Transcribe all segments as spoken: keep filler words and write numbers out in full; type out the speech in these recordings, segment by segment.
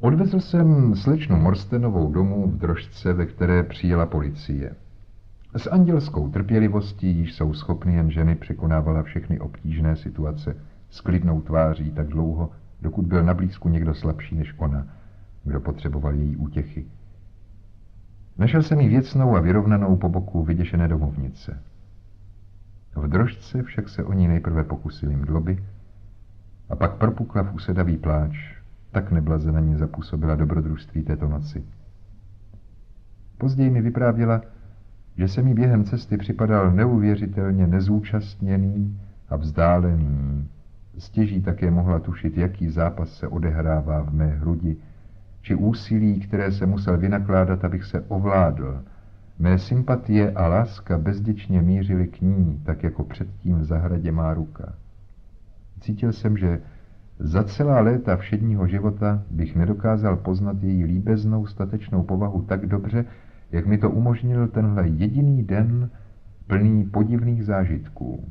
Odvezl jsem slečnu Morstenovou domů v Drožce, ve které přijela policie. S andělskou trpělivostí, již jsou schopny jen ženy, překonávala všechny obtížné situace s klidnou tváří tak dlouho, dokud byl na blízku někdo slabší než ona, kdo potřeboval její útěchy. Našel jsem jí věcnou a vyrovnanou po boku vyděšené domovnice. V Drožce však se o ní nejprve pokusili mdloby a pak propukla v usedavý pláč. Tak neblaze na ní zapůsobila dobrodružství této noci. Později mi vyprávěla, že se mi během cesty připadal neuvěřitelně nezúčastněný a vzdálený. Stěží také mohla tušit, jaký zápas se odehrává v mé hrudi, či úsilí, které se musel vynakládat, abych se ovládl. Mé sympatie a láska bezděčně mířily k ní, tak jako předtím v zahradě má ruka. Cítil jsem, že za celá léta všedního života bych nedokázal poznat její líbeznou, statečnou povahu tak dobře, jak mi to umožnil tenhle jediný den plný podivných zážitků.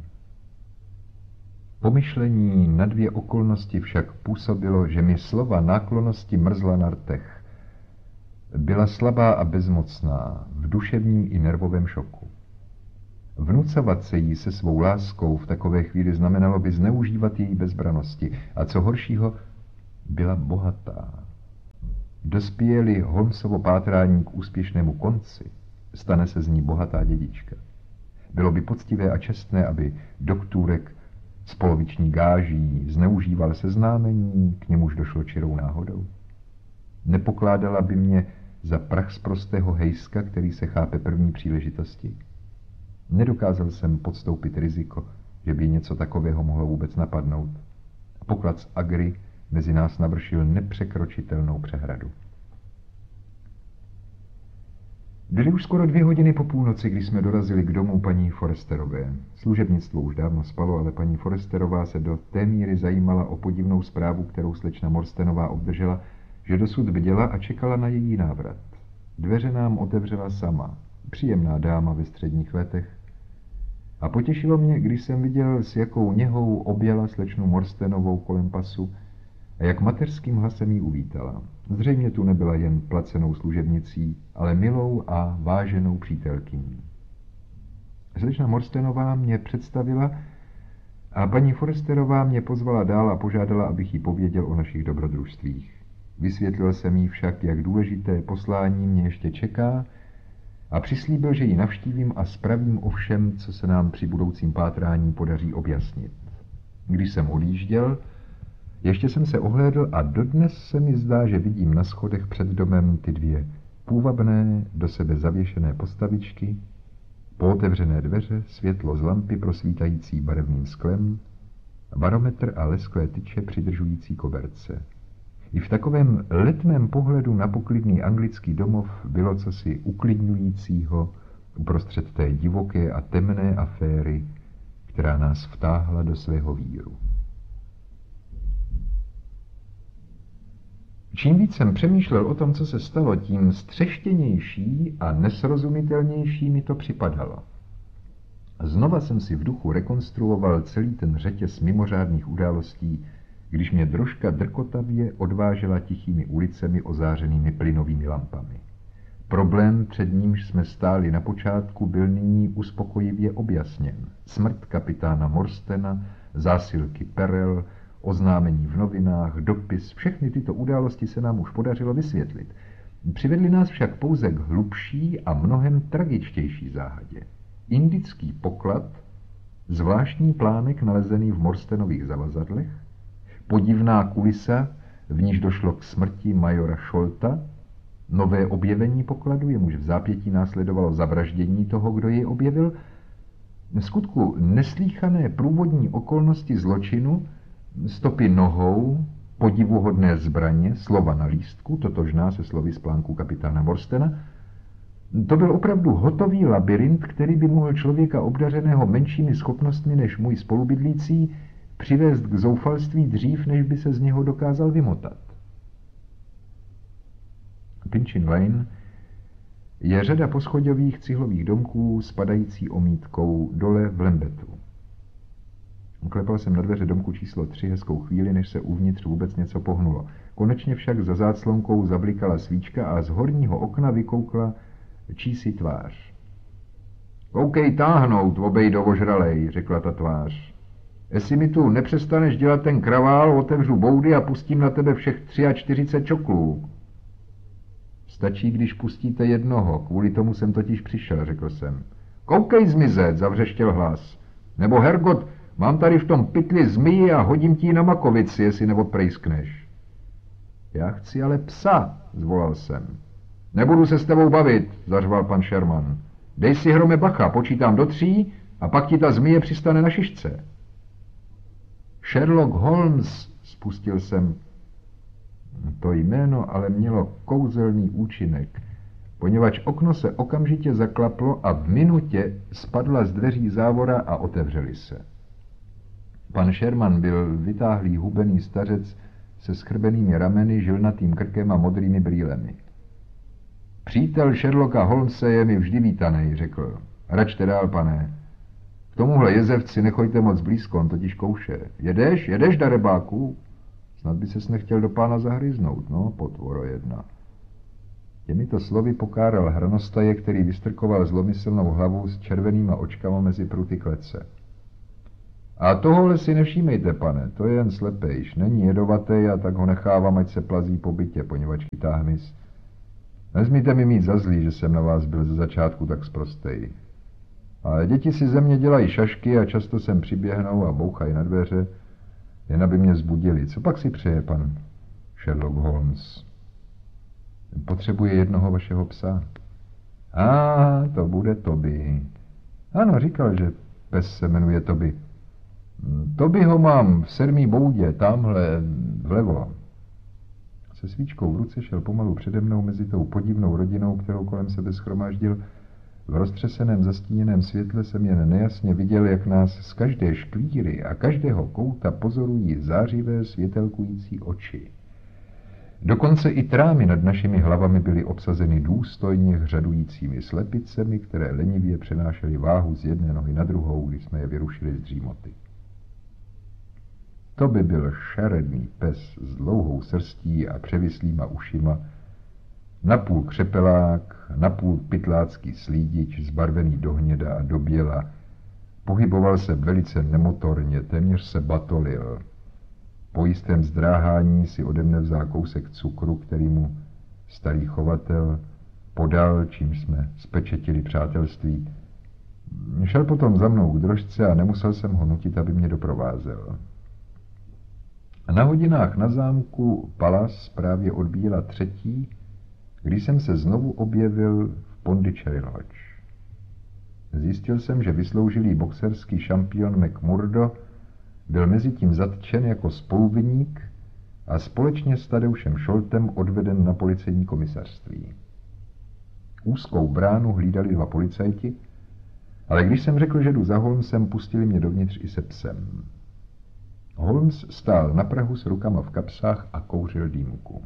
Pomyšlení na dvě okolnosti však působilo, že mi slova náklonnosti mrzla na rtech. Byla slabá a bezmocná, v duševním i nervovém šoku. Vnucovat se jí se svou láskou v takové chvíli znamenalo by zneužívat její bezbranosti. A co horšího, byla bohatá. Dospěje-li Holmesovo pátrání k úspěšnému konci, stane se z ní bohatá dědička. Bylo by poctivé a čestné, aby doktůrek s poloviční gáží zneužíval seznámení, k němuž došlo čirou náhodou. Nepokládala by mě za prach z prostého hejska, který se chápe první příležitosti. Nedokázal jsem podstoupit riziko, že by něco takového mohlo vůbec napadnout. Poklad z Agry mezi nás navršil nepřekročitelnou přehradu. Byly už skoro dvě hodiny po půlnoci, když jsme dorazili k domu paní Foresterové. Služebnictvo už dávno spalo, ale paní Foresterová se do té míry zajímala o podivnou zprávu, kterou slečna Morstenová obdržela, že dosud bděla a čekala na její návrat. Dveře nám otevřela sama, příjemná dáma ve středních letech. A potěšilo mě, když jsem viděl, s jakou něhou objala slečnu Morstenovou kolem pasu a jak mateřským hlasem jí uvítala. Zřejmě tu nebyla jen placenou služebnicí, ale milou a váženou přítelkyní. Slečna Morstenová mě představila a paní Foresterová mě pozvala dál a požádala, abych jí pověděl o našich dobrodružstvích. Vysvětlil jsem jí však, jak důležité poslání mě ještě čeká, a přislíbil, že ji navštívím a spravím o všem, co se nám při budoucím pátrání podaří objasnit. Když jsem odjížděl, ještě jsem se ohlédl a dodnes se mi zdá, že vidím na schodech před domem ty dvě půvabné, do sebe zavěšené postavičky, pootevřené dveře, světlo z lampy prosvítající barevným sklem, barometr a lesklé tyče přidržující koberce. I v takovém letmém pohledu na poklidný anglický domov bylo cosi uklidňujícího uprostřed té divoké a temné aféry, která nás vtáhla do svého víru. Čím víc jsem přemýšlel o tom, co se stalo, tím střeštěnější a nesrozumitelnější mi to připadalo. Znova jsem si v duchu rekonstruoval celý ten řetěz mimořádných událostí, když mě Drožka drkotavě odvážela tichými ulicemi ozářenými plynovými lampami. Problém, před nímž jsme stáli na počátku, byl nyní uspokojivě objasněn. Smrt kapitána Morstena, zásilky perel, oznámení v novinách, dopis, všechny tyto události se nám už podařilo vysvětlit. Přivedli nás však pouze k hlubší a mnohem tragičtější záhadě. Indický poklad, zvláštní plánek nalezený v Morstenových zavazadlech, podivná kulisa, v níž došlo k smrti majora Šolta, nové objevení pokladu, jemuž v zápětí následovalo zavraždění toho, kdo jej objevil, v skutku neslýchané průvodní okolnosti zločinu, stopy nohou, podivuhodné zbraně, slova na lístku, totožná se slovy z plánku kapitána Morstena. To byl opravdu hotový labyrint, který by mohl člověka obdařeného menšími schopnostmi než můj spolubydlící přivést k zoufalství dřív, než by se z něho dokázal vymotat. Pinchin Lane je řada poschodových cihlových domků spadající omítkou dole v Lembetu. Klepal jsem na dveře domku číslo tři hezkou chvíli, než se uvnitř vůbec něco pohnulo. Konečně však za záclonkou zablikala svíčka a z horního okna vykoukla čísi tvář. Koukej táhnout, obejdo ožralej, řekla ta tvář. Jestli mi tu nepřestaneš dělat ten kravál, otevřu boudy a pustím na tebe všech čtyřicet tři čoklů. Stačí, když pustíte jednoho, kvůli tomu jsem totiž přišel, řekl jsem. Koukej zmizet, zavřeštěl hlas. Nebo hergot, mám tady v tom pytli zmiji a hodím ti na makovici, jestli neodprejskneš. Já chci ale psa, zvolal jsem. Nebudu se s tebou bavit, zařval pan Sherman. Dej si hrome bacha, počítám do tří a pak ti ta zmije přistane na šišce. Sherlock Holmes, spustil jsem. To jméno ale mělo kouzelný účinek, poněvadž okno se okamžitě zaklaplo a v minutě spadla z dveří závora a otevřely se. Pan Sherman byl vytáhlý hubený stařec se schrbenými rameny, žilnatým krkem a modrými brýlemi. Přítel Sherlocka Holmese je mi vždy vítanej, řekl. Račte dál, pane. K tomuhle jezevci nechoďte moc blízko, on totiž kouše. Jedeš, jedeš, darebáku? Snad by ses nechtěl do pána zahryznout, no, potvoro jedna. Těmito slovy pokáral hranostaje, který vystrkoval zlomyslnou hlavu s červenýma očkama mezi pruty klece. A tohle si nevšímejte, pane, to je jen slepejš, není jedovatý a tak ho nechávám, ať se plazí po bytě, poněvadž chytá hmyz. Nezmíte mi mít za zlý, že jsem na vás byl ze začátku tak sprostej. Ale děti si ze mě dělají šašky a často sem přiběhnou a bouchají na dveře, jen aby mě zbudili. Co pak si přeje pan Sherlock Holmes? Potřebuje jednoho vašeho psa. A, to bude Toby. Ano, říkal, že pes se jmenuje Toby. Toby ho mám v sedmý boudě, tamhle vlevo. Se svíčkou v ruce šel pomalu přede mnou mezi tou podivnou rodinou, kterou kolem sebe shromáždil. V roztřeseném zastíněném světle jsem jen nejasně viděl, jak nás z každé šklíry a každého kouta pozorují zářivé světelkující oči. Dokonce i trámy nad našimi hlavami byly obsazeny důstojně hřadujícími slepicemi, které lenivě přenášely váhu z jedné nohy na druhou, když jsme je vyrušili z dřímoty. To by byl šaredný pes s dlouhou srstí a převislýma ušima, napůl křepelák, napůl pytlácký slídič, zbarvený do hněda a do běla. Pohyboval se velice nemotorně, téměř se batolil. Po jistém zdráhání si ode mne vzal kousek cukru, který mu starý chovatel podal, čím jsme spečetili přátelství. Šel potom za mnou k drožce a nemusel jsem ho nutit, aby mě doprovázel. Na hodinách na zámku Palas právě odbíjela třetí, když jsem se znovu objevil v Pondicherry Lodge. Zjistil jsem, že vysloužilý boxerský šampion McMurdo byl mezitím zatčen jako spoluviník a společně s Tadeušem Šoltem odveden na policejní komisařství. Úzkou bránu hlídali dva policajti, ale když jsem řekl, že jdu za Holmesem, pustili mě dovnitř i se psem. Holmes stál na prahu s rukama v kapsách a kouřil dýmku.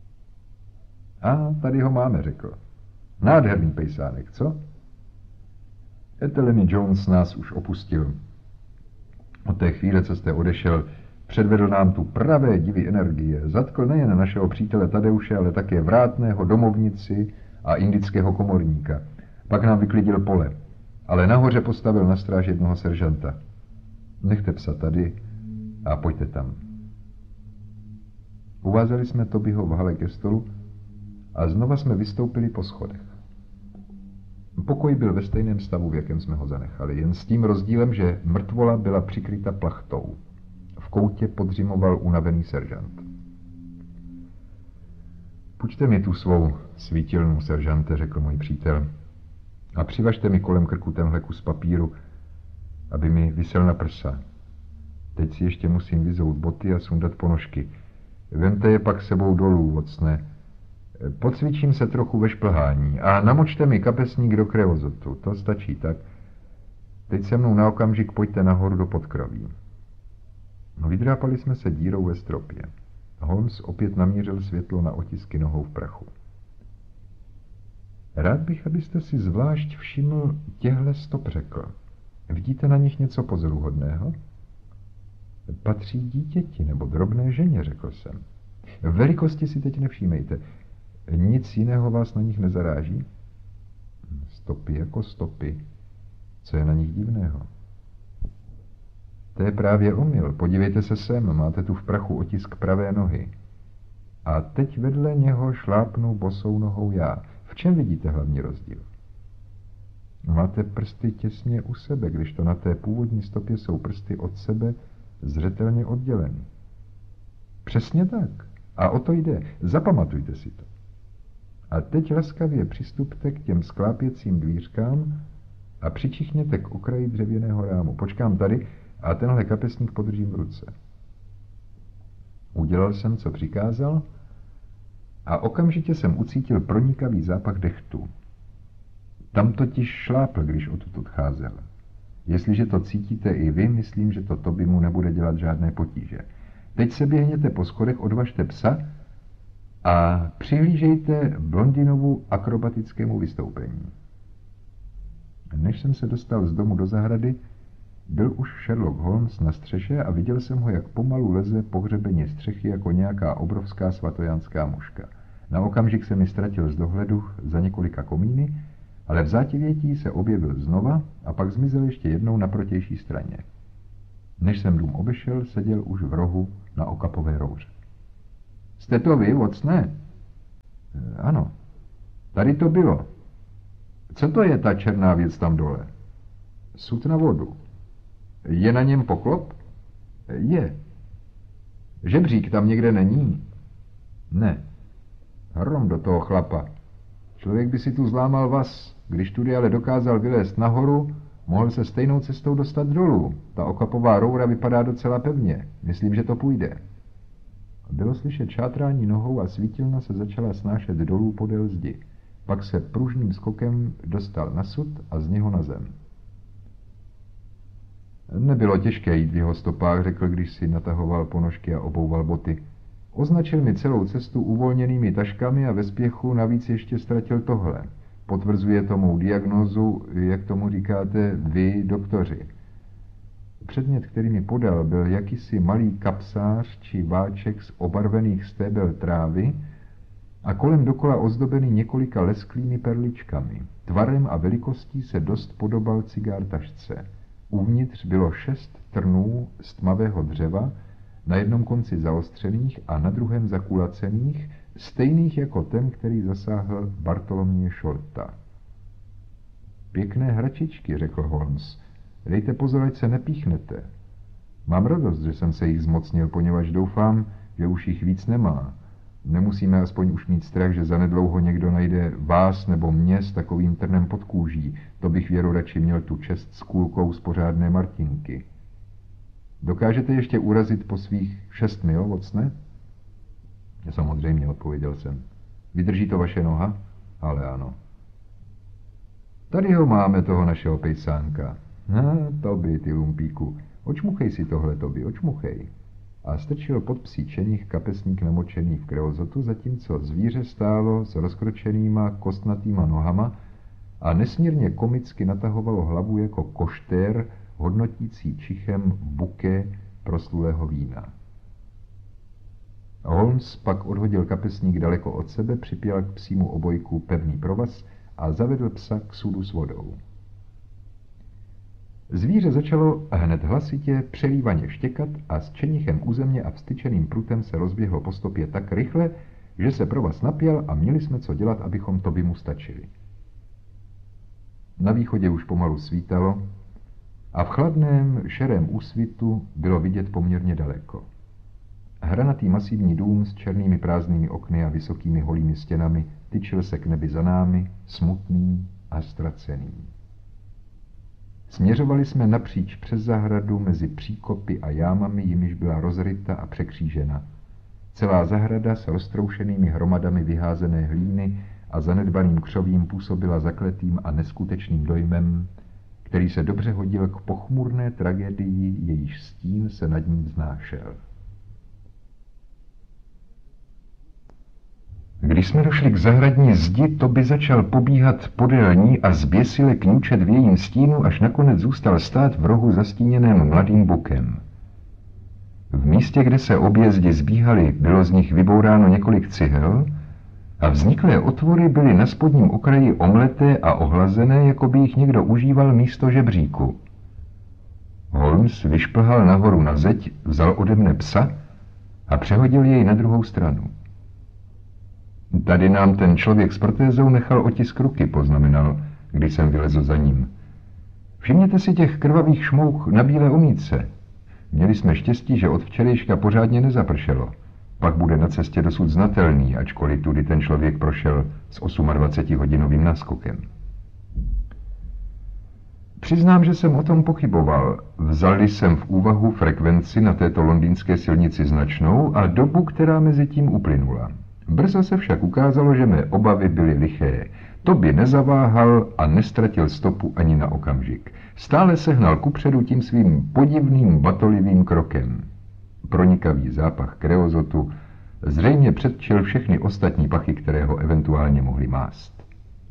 A tady ho máme, řekl. Nádherný pejsánek, co? Etheleny Jones nás už opustil. Od té chvíle, co jste odešel, předvedl nám tu pravé divy energie. Zatkl nejen našeho přítele Tadeuše, ale také vrátného, domovnici a indického komorníka. Pak nám vyklidil pole, ale nahoře postavil na stráž jednoho seržanta. Nechte psa tady a pojďte tam. Uvázali jsme Tobyho v hale ke stolu a znova jsme vystoupili po schodech. Pokoj byl ve stejném stavu, v jakém jsme ho zanechali, jen s tím rozdílem, že mrtvola byla přikryta plachtou. V koutě podřimoval unavený seržant. Půjčte mi tu svou svítilnu, seržante, řekl můj přítel, a přivažte mi kolem krku tenhle kus papíru, aby mi visel na prsa. Teď si ještě musím vyzout boty a sundat ponožky. Vemte je pak sebou dolů, vocne. Pocvičím se trochu ve šplhání a namočte mi kapesník do kreozotu. To stačí, tak? Teď se mnou na okamžik pojďte nahoru do podkroví. Vydrápali jsme se dírou ve stropě. Holmes opět namířil světlo na otisky nohou v prachu. Rád bych, abyste si zvlášť všiml těhle stop, řekl. Vidíte na nich něco pozoruhodného? Patří dítěti nebo drobné ženě, řekl jsem. Velikosti si teď nevšímejte. Nic jiného vás na nich nezaráží? Stopy jako stopy. Co je na nich divného? To je právě omyl. Podívejte se sem, máte tu v prachu otisk pravé nohy. A teď vedle něho šlápnu bosou nohou já. V čem vidíte hlavní rozdíl? Máte prsty těsně u sebe, když to na té původní stopě jsou prsty od sebe zřetelně odděleny. Přesně tak. A o to jde. Zapamatujte si to. A teď laskavě přistupte k těm sklápěcím dvířkám a přičichněte k okraji dřevěného rámu. Počkám tady a tenhle kapesník podržím v ruce. Udělal jsem, co přikázal, a okamžitě jsem ucítil pronikavý zápach dechtu. Tam totiž šlápl, když odtud odcházel. Jestliže to cítíte i vy, myslím, že to Toby mu nebude dělat žádné potíže. Teď se běhněte po schodech, odvažte psa a přihlížejte Blondinovu akrobatickému vystoupení. Než jsem se dostal z domu do zahrady, byl už Sherlock Holmes na střeše a viděl jsem ho, jak pomalu leze pohřebeně střechy jako nějaká obrovská svatojanská muška. Na okamžik se mi ztratil z dohledu za několika komíny, ale v zátivětí se objevil znova a pak zmizel ještě jednou na protější straně. Než jsem dům obešel, seděl už v rohu na okapové rouře. Jste to vy, Watsone? E, ano. Tady to bylo. Co to je ta černá věc tam dole? Sud na vodu. Je na něm poklop? Je. Žebřík tam někde není? Ne. Hrom do toho chlapa. Člověk by si tu zlámal vaz. Když tudy ale dokázal vylézt nahoru, mohl se stejnou cestou dostat dolů. Ta okapová roura vypadá docela pevně. Myslím, že to půjde. Bylo slyšet šátrání nohou a svítilna se začala snášet dolů podél zdi. Pak se pružným skokem dostal na sud a z něho na zem. Nebylo těžké jít v jeho stopách, řekl, když si natahoval ponožky a obouval boty. Označil mi celou cestu uvolněnými taškami a ve spěchu navíc ještě ztratil tohle. Potvrzuje to mou diagnózu, jak tomu říkáte vy, doktoři. Předmět, který mi podal, byl jakýsi malý kapsář či váček z obarvených stébel trávy a kolem dokola ozdobený několika lesklými perličkami. Tvarem a velikostí se dost podobal cigár tašce. Uvnitř bylo šest trnů z tmavého dřeva, na jednom konci zaostřených a na druhém zakulacených, stejných jako ten, který zasáhl Bartoloměje Shorta. Pěkné hračičky, řekl Holmes. Dejte pozor, ať se nepíchnete. Mám radost, že jsem se jich zmocnil, poněvadž doufám, že už jich víc nemá. Nemusíme aspoň už mít strach, že zanedlouho někdo najde vás nebo mě s takovým trnem pod kůží. To bych věru radši měl tu čest s kůlkou z pořádné Martinky. Dokážete ještě urazit po svých šest mil, Watsone? Samozřejmě, odpověděl jsem. Vydrží to vaše noha? Ale ano. Tady ho máme, toho našeho pejsánka. No, Toby, ty lumpíku. Očmuchej si tohle, Toby, očmuchej. A strčil pod psí čenich kapesník namočený v kreozotu, zatímco zvíře stálo s rozkročenýma kostnatýma nohama a nesmírně komicky natahovalo hlavu jako koštér, hodnotící čichem buké proslulého vína. Holmes pak odhodil kapesník daleko od sebe, připěl k psímu obojku pevný provaz a zavedl psa k sudu s vodou. Zvíře začalo hned hlasitě přelívaně štěkat a s čenichem u země a vstyčeným prutem se rozběhlo po stopě tak rychle, že se provaz napěl a měli jsme co dělat, abychom Toby mu stačili. Na východě už pomalu svítalo a v chladném, šerém úsvitu bylo vidět poměrně daleko. Hranatý masivní dům s černými prázdnými okny a vysokými holými stěnami tyčil se k nebi za námi, smutný a ztracený. Směřovali jsme napříč přes zahradu mezi příkopy a jámami, jimiž byla rozryta a překřížena. Celá zahrada s roztroušenými hromadami vyházené hlíny a zanedbaným křovím působila zakletým a neskutečným dojmem, který se dobře hodil k pochmurné tragédii, jejíž stín se nad ním vznášel. Když jsme došli k zahradní zdi, Toby začal pobíhat podél ní a zběsile kňučet v jejím stínu, až nakonec zůstal stát v rohu zastíněném mladým bukem. V místě, kde se obě zdi zbíhaly, bylo z nich vybouráno několik cihel a vzniklé otvory byly na spodním okraji omleté a ohlazené, jako by jich někdo užíval místo žebříku. Holmes vyšplhal nahoru na zeď, vzal ode mne psa a přehodil jej na druhou stranu. Tady nám ten člověk s protézou nechal otisk ruky, poznamenal, když jsem vylezl za ním. Všimněte si těch krvavých šmouch na bílé omítce. Měli jsme štěstí, že od včerejška pořádně nezapršelo. Pak bude na cestě dosud znatelný, ačkoliv tudy ten člověk prošel s dvacetihodinovým náskokem. Přiznám, že jsem o tom pochyboval. Vzal jsem v úvahu frekvenci na této londýnské silnici značnou a dobu, která mezi tím uplynula. Brzo se však ukázalo, že mé obavy byly liché. To by nezaváhal a nestratil stopu ani na okamžik. Stále se hnal kupředu tím svým podivným batolivým krokem. Pronikavý zápach kreozotu zřejmě předčil všechny ostatní pachy, které ho eventuálně mohly mást.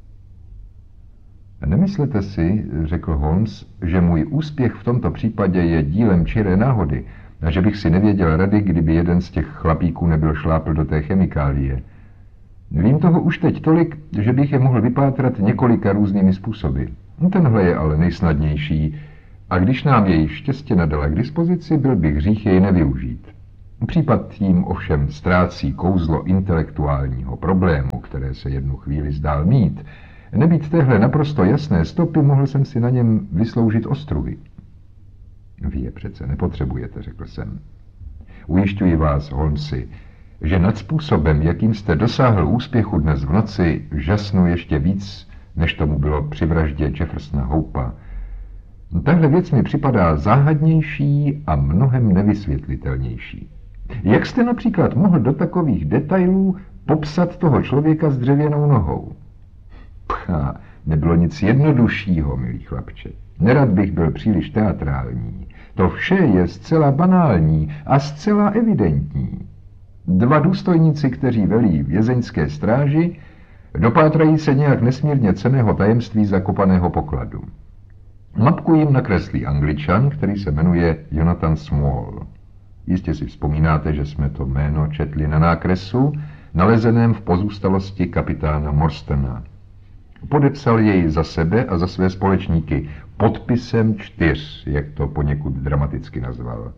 Nemyslete si, řekl Holmes, že můj úspěch v tomto případě je dílem čiré náhody a že bych si nevěděl rady, kdyby jeden z těch chlapíků nebyl šlápl do té chemikálie. Vím toho už teď tolik, že bych je mohl vypátrat několika různými způsoby. Tenhle je ale nejsnadnější a když nám jej štěstě nadala k dispozici, byl bych hřích jej nevyužít. Případ tím ovšem ztrácí kouzlo intelektuálního problému, které se jednu chvíli zdál mít. Nebýt téhle naprosto jasné stopy, mohl jsem si na něm vysloužit ostruhy. Vy je přece nepotřebujete, řekl jsem. Ujišťuji vás, Holmesi, že nad způsobem, jakým jste dosáhl úspěchu dnes v noci, žasnu ještě víc, než tomu bylo při vraždě Jeffersona Hopea. Tahle věc mi připadá záhadnější a mnohem nevysvětlitelnější. Jak jste například mohl do takových detailů popsat toho člověka s dřevěnou nohou? Pchá, nebylo nic jednoduššího, milý chlapče. Nerad bych byl příliš teatrální. To vše je zcela banální a zcela evidentní. Dva důstojníci, kteří velí vězeňské stráži, dopátrají se nějak nesmírně cenného tajemství zakopaného pokladu. Mapku jim nakreslí Angličan, který se jmenuje Jonathan Small. Jistě si vzpomínáte, že jsme to jméno četli na nákresu, nalezeném v pozůstalosti kapitána Morstona. Podepsal jej za sebe a za své společníky podpisem čtyř, jak to poněkud dramaticky nazval.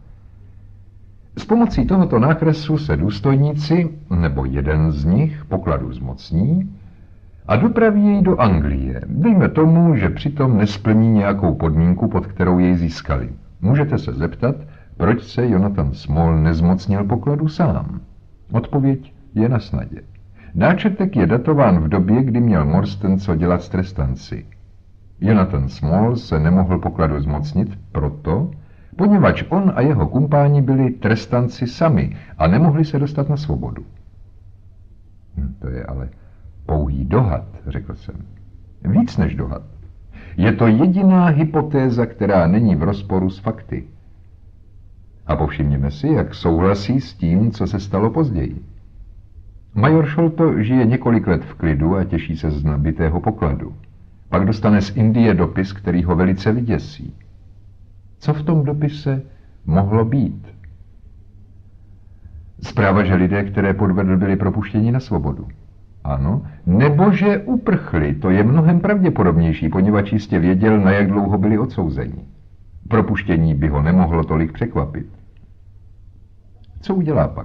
S pomocí tohoto nákresu se důstojníci, nebo jeden z nich, pokladu zmocní a dopraví jej do Anglie. Dejme tomu, že přitom nesplní nějakou podmínku, pod kterou jej získali. Můžete se zeptat, proč se Jonathan Small nezmocnil pokladu sám. Odpověď je na snadě. Náčrtek je datován v době, kdy měl Morstan co dělat s trestanci. Jonathan Small se nemohl pokladu zmocnit proto, poněvadž on a jeho kumpáni byli trestanci sami a nemohli se dostat na svobodu. Hm, to je ale pouhý dohad, řekl jsem. Víc než dohad. Je to jediná hypotéza, která není v rozporu s fakty. A povšimněme si, jak souhlasí s tím, co se stalo později. Major Sholto žije několik let v klidu a těší se z nabitého pokladu. Pak dostane z Indie dopis, který ho velice vyděsí. Co v tom dopise mohlo být? Zpráva, že lidé, které podvedl, byli propuštěni na svobodu. Ano, nebo že uprchli, to je mnohem pravděpodobnější, poněvadž jistě věděl, na jak dlouho byli odsouzeni. Propuštění by ho nemohlo tolik překvapit. Co udělá pak?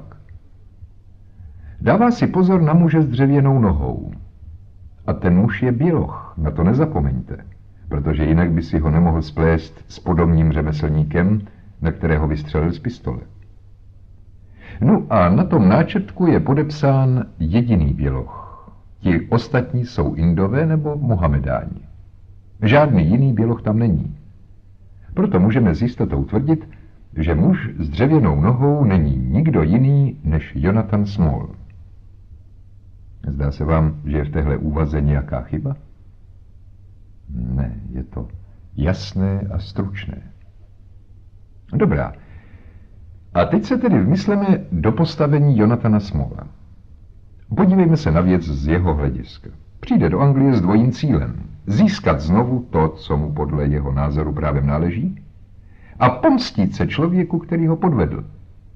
Dává si pozor na muže s dřevěnou nohou. A ten muž je běloch, na to nezapomeňte, protože jinak by si ho nemohl splést s podobným řemeslníkem, na kterého vystřelil z pistole. No a na tom náčrtku je podepsán jediný běloch. Ti ostatní jsou Indové nebo Mohamedáni. Žádný jiný běloch tam není. Proto můžeme s jistotou tvrdit, že muž s dřevěnou nohou není nikdo jiný než Jonathan Small. Zdá se vám, že je v téhle úvaze nějaká chyba? Ne, je to jasné a stručné. Dobrá. A teď se tedy vmysleme do postavení Jonathana Smalla. Podívejme se na věc z jeho hlediska. Přijde do Anglie s dvojím cílem. Získat znovu to, co mu podle jeho názoru právem náleží, a pomstít se člověku, který ho podvedl.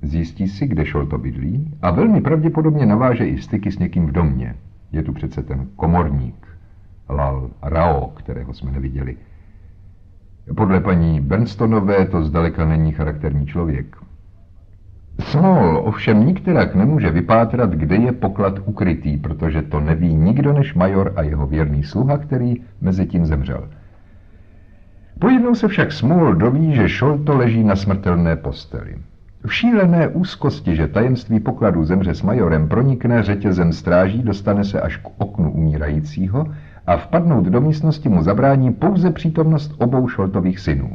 Zjistí si, kde Šolto bydlí a velmi pravděpodobně naváže i styky s někým v domě. Je tu přece ten komorník, Lal Rao, kterého jsme neviděli. Podle paní Bernstonové to zdaleka není charakterní člověk. Small ovšem nikterak nemůže vypátrat, kde je poklad ukrytý, protože to neví nikdo než major a jeho věrný sluha, který mezi tím zemřel. Pojednou se však Small doví, že Šolto leží na smrtelné posteli. V šílené úzkosti, že tajemství pokladu zemře s majorem, pronikne řetězem stráží, dostane se až k oknu umírajícího a vpadnout do místnosti mu zabrání pouze přítomnost obou Šoltových synů.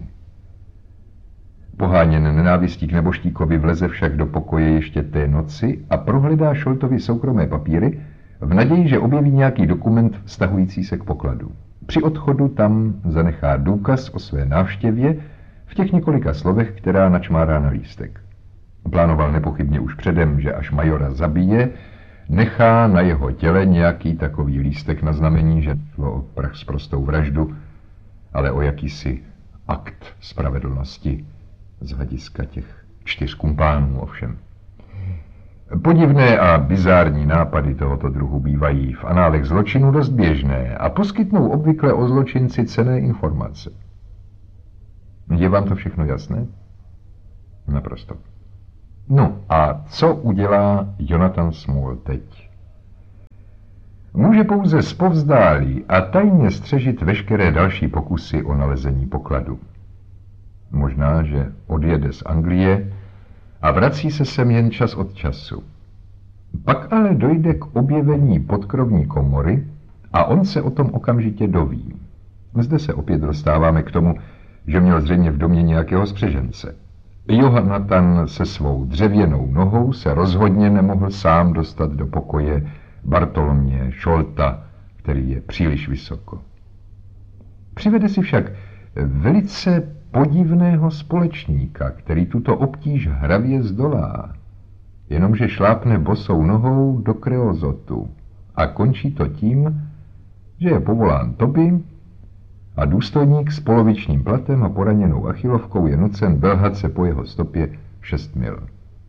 Poháněn nenávistí k neboštíkovi vleze však do pokoje ještě té noci a prohledá Šoltovi soukromé papíry v naději, že objeví nějaký dokument vztahující se k pokladu. Při odchodu tam zanechá důkaz o své návštěvě v těch několika slovech, která načmárá na lístek. Plánoval nepochybně už předem, že až majora zabije, nechá na jeho těle nějaký takový lístek na znamení, že šlo o prachsprostou vraždu, ale o jakýsi akt spravedlnosti z hlediska těch čtyř kumpánů ovšem. Podivné a bizární nápady tohoto druhu bývají v análech zločinu dost běžné a poskytnou obvykle o zločinci cenné informace. Je vám to všechno jasné? Naprosto. No a co udělá Jonathan Small teď? Může pouze zpovzdálí a tajně střežit veškeré další pokusy o nalezení pokladu. Možná, že odjede z Anglie a vrací se sem jen čas od času. Pak ale dojde k objevení podkrovní komory a on se o tom okamžitě doví. Zde se opět dostáváme k tomu, že měl zřejmě v domě nějakého spřežence. Jonathan se svou dřevěnou nohou se rozhodně nemohl sám dostat do pokoje Bartolomě Šolta, který je příliš vysoko. Přivede si však velice podivného společníka, který tuto obtíž hravě zdolá, jenomže šlápne bosou nohou do kreozotu a končí to tím, že je povolán Toby a důstojník s polovičním platem a poraněnou achilovkou je nucen belhat se po jeho stopě šest mil.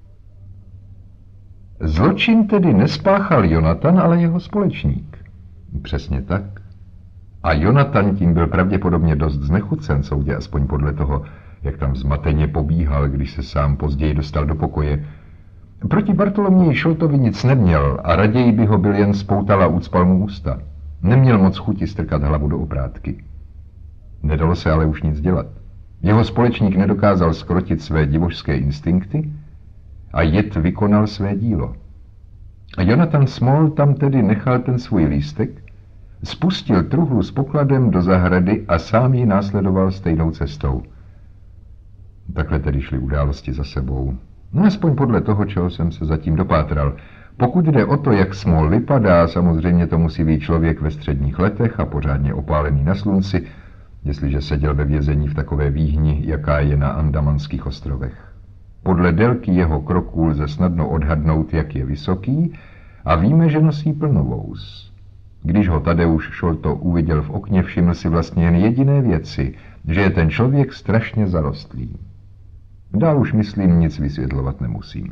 Zločin tedy nespáchal Jonathan, ale jeho společník. Přesně tak. A Jonathan tím byl pravděpodobně dost znechucen, soudě aspoň podle toho, jak tam zmateně pobíhal, když se sám později dostal do pokoje. Proti Bartoloměji Šoltovi nic neměl a raději by ho byl jen spoutal a ucpal mu ústa. Neměl moc chuti strkat hlavu do oprátky. Nedalo se ale už nic dělat. Jeho společník nedokázal skrotit své divožské instinkty a jed vykonal své dílo. A Jonathan Small tam tedy nechal ten svůj lístek, spustil truhlu s pokladem do zahrady a sám ji následoval stejnou cestou. Takhle tedy šly události za sebou. No aspoň podle toho, čeho jsem se zatím dopátral. Pokud jde o to, jak Small vypadá, samozřejmě to musí být člověk ve středních letech a pořádně opálený na slunci, jestliže seděl ve vězení v takové výhni, jaká je na Andamanských ostrovech. Podle délky jeho kroků lze snadno odhadnout, jak je vysoký, a víme, že nosí plnovous. Když ho Tadeusz Šolto uviděl v okně, všiml si vlastně jen jediné věci, že je ten člověk strašně zarostlý. Dál už, myslím, nic vysvětlovat nemusím.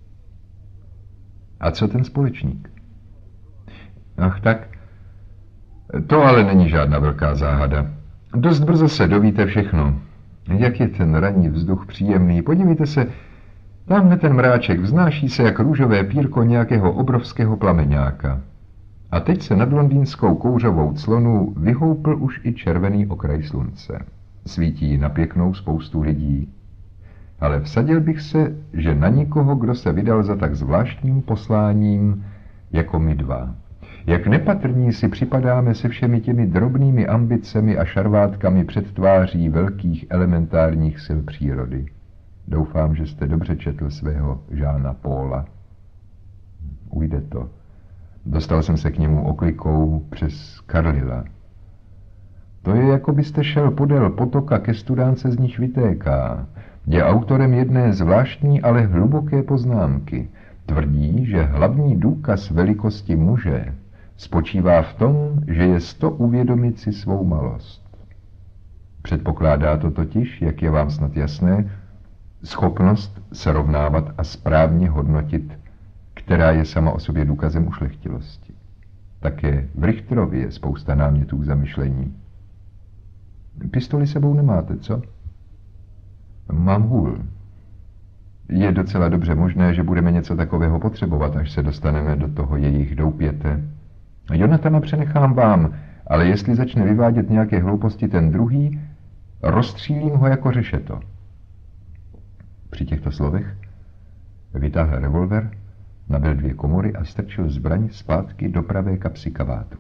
A co ten společník? Ach tak, to ale není žádná velká záhada. Dost brzo se dovíte všechno. Jak je ten ranní vzduch příjemný, podívejte se, tamhle ten mráček vznáší se jak růžové pírko nějakého obrovského plameňáka. A teď se nad londýnskou kouřovou clonu vyhoupl už i červený okraj slunce. Svítí na pěknou spoustu lidí. Ale vsadil bych se, že na nikoho, kdo se vydal za tak zvláštním posláním, jako my dva. Jak nepatrní si připadáme se všemi těmi drobnými ambicemi a šarvátkami před tváří velkých elementárních sil přírody. Doufám, že jste dobře četl svého Jeana Paula. Ujde to. Dostal jsem se k němu oklikou přes Carlyla. To je, jako byste šel podél potoka ke studánce, z níž vytéká. Je autorem jedné zvláštní, ale hluboké poznámky. Tvrdí, že hlavní důkaz velikosti muže spočívá v tom, že je sto uvědomit si svou malost. Předpokládá to totiž, jak je vám snad jasné, schopnost srovnávat a správně hodnotit, která je sama o sobě důkazem ušlechtilosti. Také v Richterovi je spousta námětů k zamyšlení. Pistoli sebou nemáte, co? Mám hůl. Je docela dobře možné, že budeme něco takového potřebovat, až se dostaneme do toho jejich doupěte. Jonathana přenechám vám, ale jestli začne vyvádět nějaké hlouposti ten druhý, rozstřílím ho jako řešeto. Při těchto slovech vytáhl revolver, nabil dvě komory a strčil zbraň zpátky do pravé kapsy kabátu.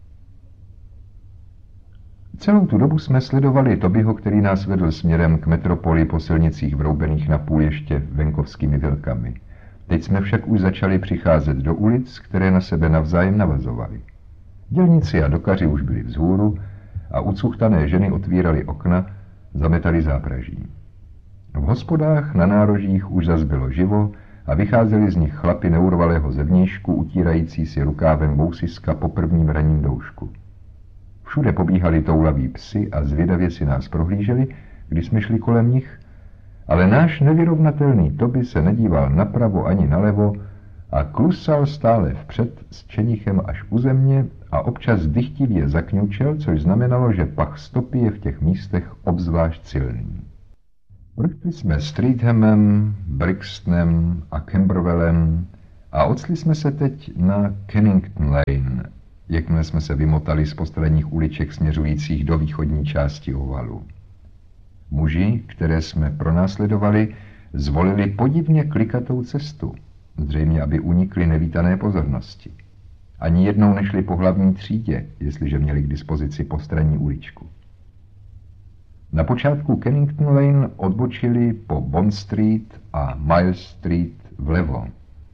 Celou tu dobu jsme sledovali Tobyho, který nás vedl směrem k metropoli po silnicích vroubených napůl ještě venkovskými vilkami. Teď jsme však už začali přicházet do ulic, které na sebe navzájem navazovaly. Dělníci a dokaři už byli vzhůru a ucuchtané ženy otvírali okna, zametali zápraží. V hospodách na nárožích už zas bylo živo a vycházeli z nich chlapi neurvalého zevnějšku, utírající si rukávem bousiska po prvním ranním doušku. Všude pobíhali toulaví psi a zvědavě si nás prohlíželi, když jsme šli kolem nich, ale náš nevyrovnatelný Toby se nedíval napravo ani nalevo a klusal stále vpřed s čenichem až u země a občas dychtivě zakňučel, což znamenalo, že pach stopy je v těch místech obzvlášť silný. Prošli jsme Streathamem, Brixtonem a Camberwellem a ocli jsme se teď na Kennington Lane, jakmile jsme se vymotali z postranních uliček směřujících do východní části ovalu. Muži, které jsme pronásledovali, zvolili podivně klikatou cestu, zřejmě aby unikli nevítané pozornosti. Ani jednou nešli po hlavní třídě, jestliže měli k dispozici postranní uličku. Na počátku Kennington Lane odbočili po Bond Street a Miles Street vlevo,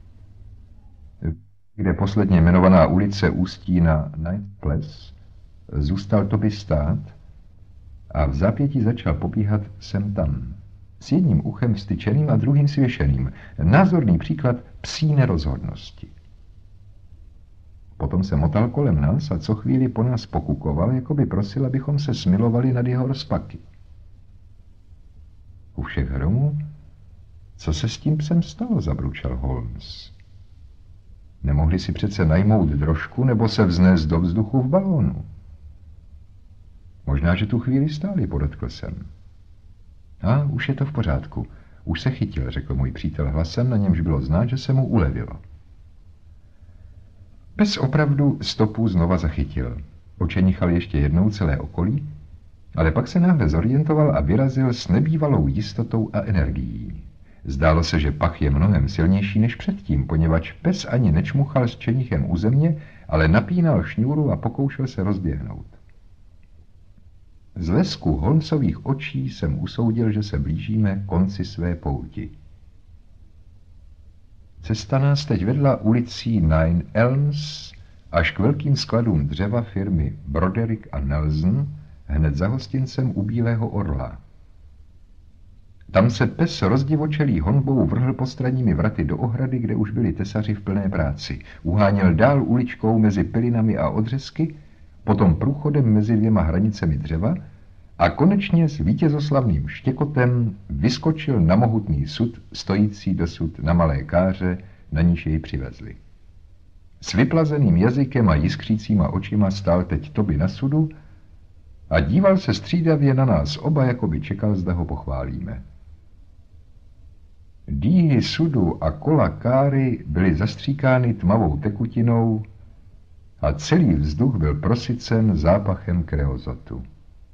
kde posledně jmenovaná ulice ústí na Night Place, zůstal Toby stát a v zápětí začal pobíhat sem tam, s jedním uchem vstyčeným a druhým svěšeným. Názorný příklad psí nerozhodnosti. Potom se motal kolem nás a co chvíli po nás pokukoval, jako by prosil, abychom se smilovali nad jeho rozpaky. U všech hromů? Co se s tím psem stalo, zabručel Holmes. Nemohli si přece najmout drožku nebo se vznést do vzduchu v balónu. Možná, že tu chvíli stáli, podotkl jsem. A už je to v pořádku. Už se chytil, řekl můj přítel hlasem, na němž bylo znát, že se mu ulevilo. Pes opravdu stopu znova zachytil. Očenichal ještě jednou celé okolí, ale pak se náhle zorientoval a vyrazil s nebývalou jistotou a energií. Zdálo se, že pach je mnohem silnější než předtím, poněvadž pes ani nečmuchal s čenichem u země, ale napínal šňůru a pokoušel se rozběhnout. Z lesku Holmesových očí jsem usoudil, že se blížíme konci své pouti. Cesta nás teď vedla ulicí Nine Elms až k velkým skladům dřeva firmy Broderick a Nelson, hned za hostincem u Bílého orla. Tam se pes rozdivočelý honbou vrhl postranními vraty do ohrady, kde už byli tesaři v plné práci. Uháněl dál uličkou mezi pilinami a odřezky, potom průchodem mezi dvěma hranicemi dřeva a konečně s vítězoslavným štěkotem vyskočil na mohutný sud, stojící dosud na malé káře, na níž jej přivezli. S vyplazeným jazykem a jiskřícíma očima stál teď Toby na sudu a díval se střídavě na nás oba, jako by čekal, zda ho pochválíme. Dýhy sudu a kola káry byly zastříkány tmavou tekutinou a celý vzduch byl prosycen zápachem kreozotu.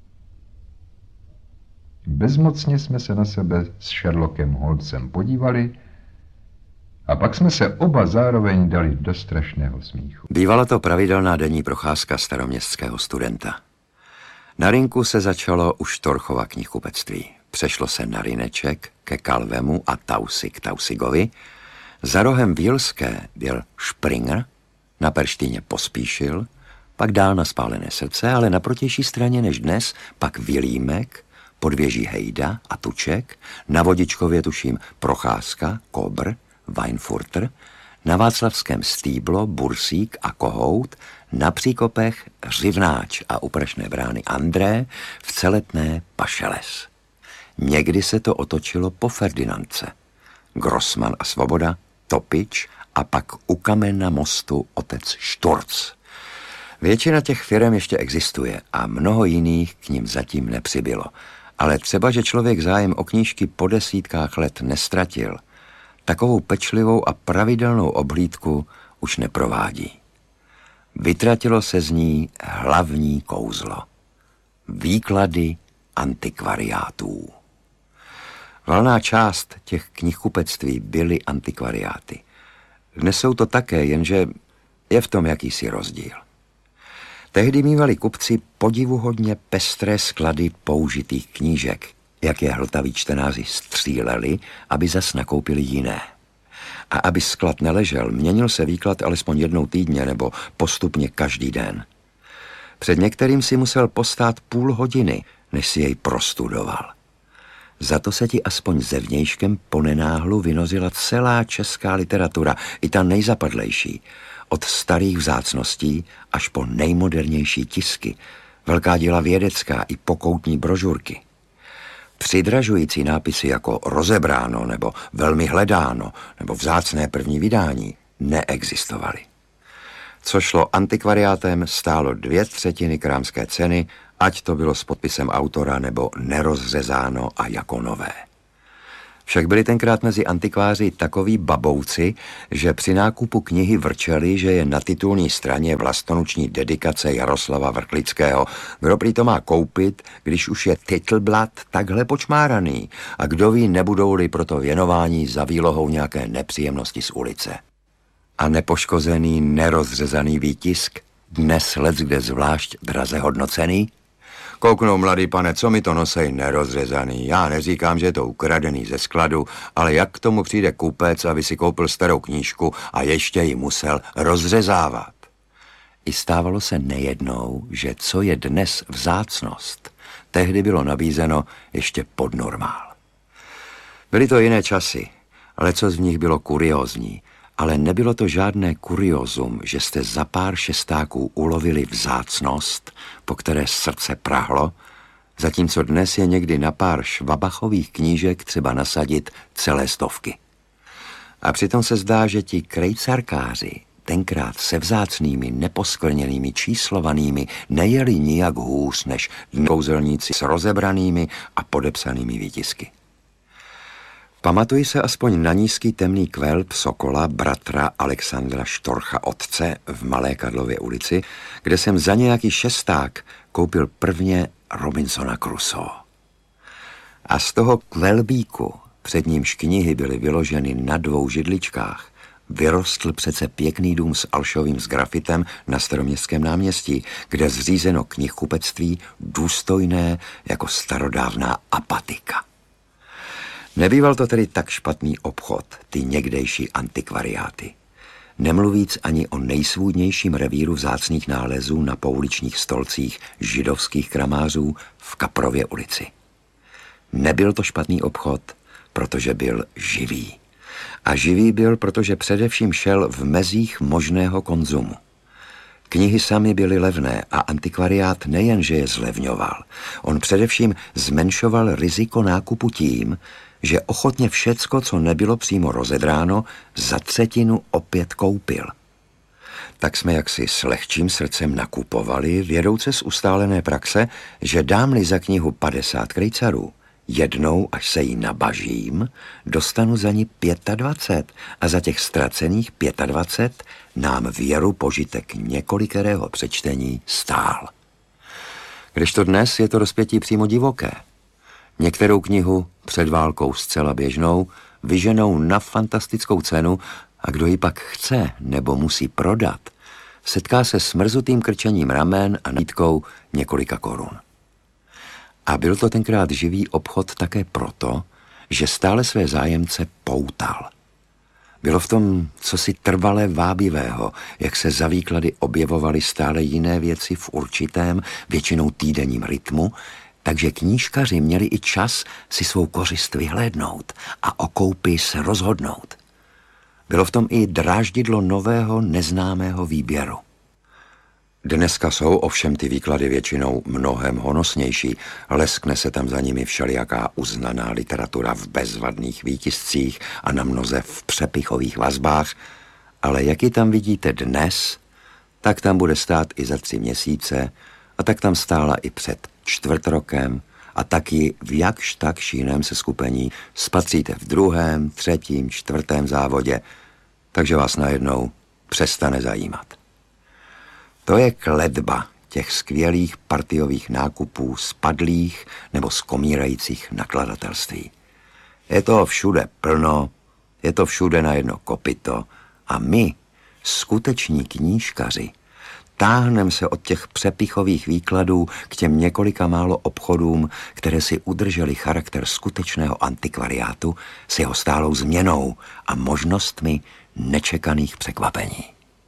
Bezmocně jsme se na sebe s Sherlockem Holmesem podívali a pak jsme se oba zároveň dali do strašného smíchu. Bývala to pravidelná denní procházka staroměstského studenta. Na rynku se začalo u Štorchova knihkupectví. Přešlo se na ryneček ke Kalvemu a Tausig k Tausigovi. Za rohem Vílské byl Springer, na Perštině Pospíšil, pak dál na Spálené srdce, ale na protější straně než dnes pak Vilímek, Podvěží Hejda a Tuček, na Vodičkově tuším Procházka, Kobr, Weinfurter, na Václavském Stýblo, Bursík a Kohout, na Příkopech Řivnáč a u Prašné brány André, v Celetné Pašeles. Někdy se to otočilo po Ferdinandce. Grossmann a Svoboda, Topič a pak u kamena mostu otec Šturc. Většina těch firem ještě existuje a mnoho jiných k nim zatím nepřibylo. Ale třeba, že člověk zájem o knížky po desítkách let nestratil, takovou pečlivou a pravidelnou obhlídku už neprovádí. Vytratilo se z ní hlavní kouzlo. Výklady antikvariátů. Valná část těch knihkupectví byly antikvariáty. Dnes jsou to také, jenže je v tom jakýsi rozdíl. Tehdy mívali kupci podivuhodně pestré sklady použitých knížek, jak je hltaví čtenáři stříleli, aby zas nakoupili jiné. A aby sklad neležel, měnil se výklad alespoň jednou týdně nebo postupně každý den. Před některým si musel postát půl hodiny, než si jej prostudoval. Za to se ti aspoň zevnějškem ponenáhlu vynořila celá česká literatura, i ta nejzapadlejší, od starých vzácností až po nejmodernější tisky, velká díla vědecká i pokoutní brožurky. Přidražující nápisy jako rozebráno nebo velmi hledáno nebo vzácné první vydání neexistovaly. Co šlo antikvariátem, stálo dvě třetiny krámské ceny, ať to bylo s podpisem autora nebo nerozřezáno a jako nové. Však byli tenkrát mezi antikváři takoví babouci, že při nákupu knihy vrčeli, že je na titulní straně vlastonoční dedikace Jaroslava Vrklického. Kdo prý to má koupit, když už je titelblad takhle počmáraný a kdo ví, nebudou-li proto věnování za výlohou nějaké nepříjemnosti z ulice. A nepoškozený, nerozřezaný výtisk, dnes leckde zvlášť draze hodnocený? Kouknou, mladý pane, co mi to nosej nerozřezaný. Já neříkám, že je to ukradený ze skladu, ale jak k tomu přijde kupec, aby si koupil starou knížku a ještě ji musel rozřezávat. I stávalo se nejednou, že co je dnes vzácnost, tehdy bylo nabízeno ještě podnormál. Byly to jiné časy, ale co z nich bylo kuriózní. Ale nebylo to žádné kuriozum, že jste za pár šestáků ulovili vzácnost, po které srdce prahlo, zatímco dnes je někdy na pár švabachových knížek třeba nasadit celé stovky. A přitom se zdá, že ti krejcarkáři tenkrát se vzácnými, neposkvrněnými, číslovanými nejeli nijak hůř než kouzelníci s rozebranými a podepsanými výtisky. Pamatuji se aspoň na nízký temný kvelb Sokola, bratra Alexandra Štorcha otce v Malé Karlově ulici, kde jsem za nějaký šesták koupil prvně Robinsona Crusoe. A z toho kvelbíku, před nímž knihy byly vyloženy na dvou židličkách, vyrostl přece pěkný dům s alšovým sgrafitem na Staroměstském náměstí, kde zřízeno knihkupectví důstojné jako starodávná apatika. Nebýval to tedy tak špatný obchod, ty někdejší antikvariáty. Nemluvíc ani o nejsvůdnějším revíru vzácných nálezů na pouličních stolcích židovských kramářů v Kaprově ulici. Nebyl to špatný obchod, protože byl živý. A živý byl, protože především šel v mezích možného konzumu. Knihy samy byly levné a antikvariát nejenže je zlevňoval, on především zmenšoval riziko nákupu tím, že ochotně všecko, co nebylo přímo rozedráno, za třetinu opět koupil. Tak jsme jaksi s lehčím srdcem nakupovali, vědouce z ustálené praxe, že dám-li za knihu padesát krejcarů, jednou, až se jí nabažím, dostanu za ní dvacet pět a za těch ztracených dvacet pět nám věru požitek několikerého přečtení stál. Kdežto dnes je to rozpětí přímo divoké. Některou knihu před válkou zcela běžnou vyženou na fantastickou cenu a kdo ji pak chce nebo musí prodat, setká se s mrzutým krčením ramen a nabídkou několika korun. A byl to tenkrát živý obchod také proto, že stále své zájemce poutal. Bylo v tom cosi trvale vábivého, jak se za výklady objevovaly stále jiné věci v určitém, většinou týdenním rytmu, takže knížkaři měli i čas si svou kořist vyhlédnout a o koupi se rozhodnout. Bylo v tom i dráždidlo nového neznámého výběru. Dneska jsou ovšem ty výklady většinou mnohem honosnější. Leskne se tam za nimi všelijaká uznaná literatura v bezvadných výtiscích a na mnoze v přepichových vazbách, ale jak ji tam vidíte dnes, tak tam bude stát i za tři měsíce a tak tam stála i před čtvrt rokem a taky v jakž tak jiném seskupení spatříte v druhém, třetím, čtvrtém závodě, takže vás najednou přestane zajímat. To je kletba těch skvělých partiových nákupů spadlých nebo skomírajících nakladatelství. Je toho všude plno, je to všude na jedno kopyto a my, skuteční knížkaři, táhnem se od těch přepichových výkladů k těm několika málo obchodům, které si udrželi charakter skutečného antikvariátu s jeho stálou změnou a možnostmi nečekaných překvapení.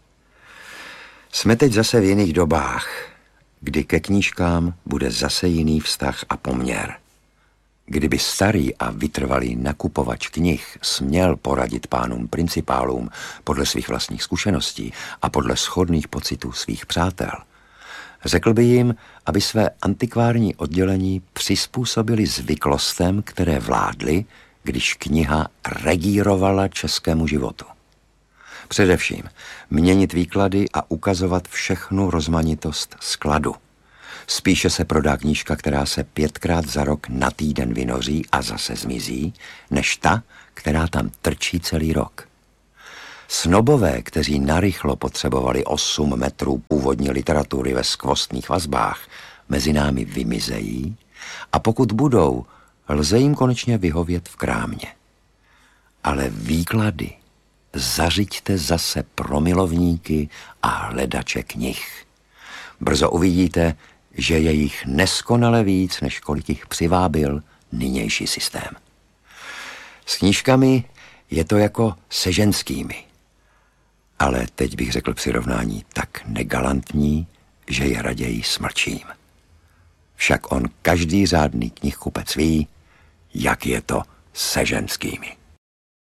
Jsme teď zase v jiných dobách, kdy ke knížkám bude zase jiný vztah a poměr. Kdyby starý a vytrvalý nakupovač knih směl poradit pánům principálům podle svých vlastních zkušeností a podle shodných pocitů svých přátel, řekl by jim, aby své antikvární oddělení přizpůsobili zvyklostem, které vládly, když kniha regírovala českému životu. Především měnit výklady a ukazovat všechnu rozmanitost skladu. Spíše se prodá knížka, která se pětkrát za rok na týden vynoří a zase zmizí, než ta, která tam trčí celý rok. Snobové, kteří narychlo potřebovali osm metrů původní literatury ve skvostných vazbách, mezi námi vymizejí a pokud budou, lze jim konečně vyhovět v krámě. Ale výklady zařiďte zase pro milovníky a hledače knih. Brzo uvidíte, že je jich neskonale víc, než kolik jich přivábil nynější systém. S knížkami je to jako se ženskými. Ale teď bych řekl přirovnání tak negalantní, že je raději smlčím. Však on každý řádný knihkupec ví, jak je to se ženskými.